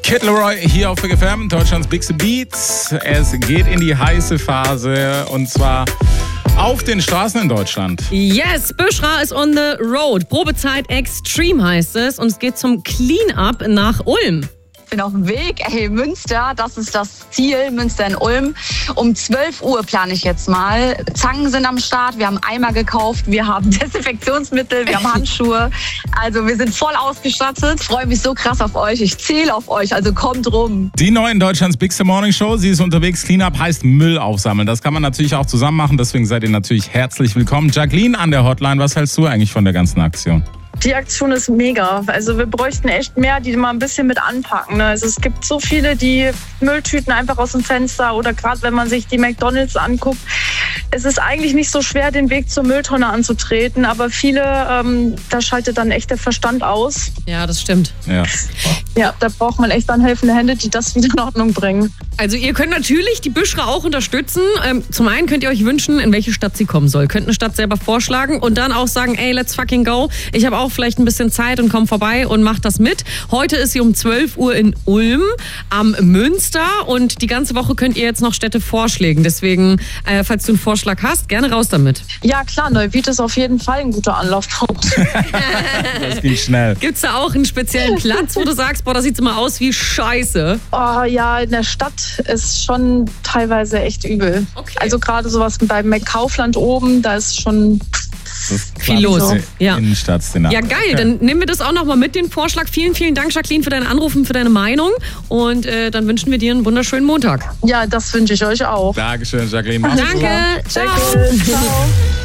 Kid Laroi hier auf Big FM, Deutschlands Bigste Beats. Es geht in die heiße Phase und zwar auf den Straßen in Deutschland. Yes, Büschra ist on the road. Probezeit Extreme heißt es und es geht zum Clean-Up nach Ulm. Ich bin auf dem Weg, Münster, das ist das Ziel, Münster in Ulm. Um 12 Uhr plane ich jetzt mal. Zangen sind am Start, wir haben Eimer gekauft, wir haben Desinfektionsmittel, wir haben Handschuhe. Also wir sind voll ausgestattet. Ich freue mich so krass auf euch, ich zähle auf euch, also kommt rum. Die neue in Deutschlands Bigste Morning Show, sie ist unterwegs. Cleanup heißt Müll aufsammeln. Das kann man natürlich auch zusammen machen, deswegen seid ihr natürlich herzlich willkommen. Jacqueline an der Hotline, was hältst du eigentlich von der ganzen Aktion? Die Aktion ist mega. Also wir bräuchten echt mehr, die mal ein bisschen mit anpacken. Also es gibt so viele, die Mülltüten einfach aus dem Fenster oder gerade wenn man sich die McDonald's anguckt. Es ist eigentlich nicht so schwer, den Weg zur Mülltonne anzutreten, aber viele, da schaltet dann echt der Verstand aus. Ja, das stimmt. Ja, da braucht man echt dann helfende Hände, die das wieder in Ordnung bringen. Also ihr könnt natürlich die Büschra auch unterstützen. Zum einen könnt ihr euch wünschen, in welche Stadt sie kommen soll. Könnt eine Stadt selber vorschlagen und dann auch sagen, ey, let's fucking go. Ich habe auch vielleicht ein bisschen Zeit und komm vorbei und mach das mit. Heute ist sie um 12 Uhr in Ulm am Münster und die ganze Woche könnt ihr jetzt noch Städte vorschlagen. Deswegen, falls du einen Vorschlag hast, gerne raus damit. Ja klar, Neuwied ist auf jeden Fall ein guter Anlaufpunkt. Das ging schnell. Gibt's da auch einen speziellen Platz, wo du sagst, boah, das sieht immer aus wie Scheiße? Oh ja, in der Stadt ist schon teilweise echt übel. Okay. Also gerade sowas beim McKaufland oben, da ist schon viel los. Ja. Innenstadtszenario. Ja, geil. Dann nehmen wir das auch nochmal mit, den Vorschlag. Vielen, vielen Dank, Jacqueline, für deinen Anruf und für deine Meinung. Und dann wünschen wir dir einen wunderschönen Montag. Ja, das wünsche ich euch auch. Dankeschön, Jacqueline. Mach's gut. Danke. Ciao. Ciao.